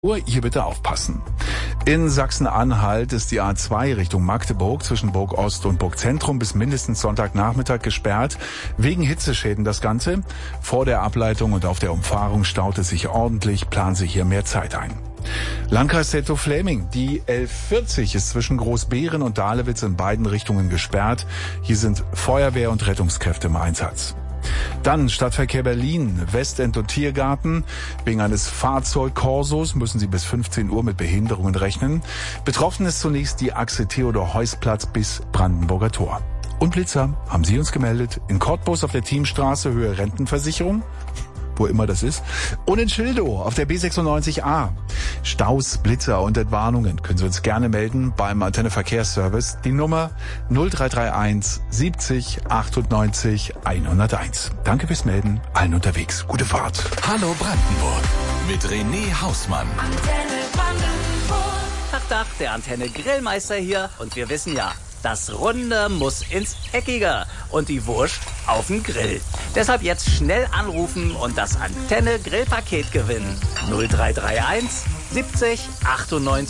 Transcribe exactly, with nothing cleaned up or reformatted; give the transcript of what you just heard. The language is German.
Uhr, hier bitte aufpassen. In Sachsen-Anhalt ist die A zwei Richtung Magdeburg zwischen Burg Ost und Burg Zentrum bis mindestens Sonntagnachmittag gesperrt. Wegen Hitzeschäden das Ganze. Vor der Ableitung und auf der Umfahrung staut es sich ordentlich, planen Sie hier mehr Zeit ein. Landkreis Treptow-Fläming. Die elf vierzig ist zwischen Großbeeren und Dahlewitz in beiden Richtungen gesperrt. Hier sind Feuerwehr und Rettungskräfte im Einsatz. Dann Stadtverkehr Berlin, Westend und Tiergarten. Wegen eines Fahrzeugkorsos müssen Sie bis fünfzehn Uhr mit Behinderungen rechnen. Betroffen ist zunächst die Achse Theodor-Heuss-Platz bis Brandenburger Tor. Und Blitzer, haben Sie uns gemeldet, in Cottbus auf der Teamstraße Höhe Rentenversicherung, wo immer das ist, und in Schildow auf der B sechsundneunzig A. Staus, Blitzer und Entwarnungen können Sie uns gerne melden beim Antenne Verkehrsservice. Die Nummer null drei drei eins siebzig achtundneunzig hunderteins. Danke fürs Melden, allen unterwegs. Gute Fahrt. Hallo Brandenburg mit René Hausmann. Antenne Brandenburg. Tag, Tag, der Antenne Grillmeister hier. Und wir wissen ja, das Runde muss ins Eckige und die Wurst auf den Grill. Deshalb jetzt schnell anrufen und das Antenne Grillpaket gewinnen. null drei drei eins siebzig achtundneunzig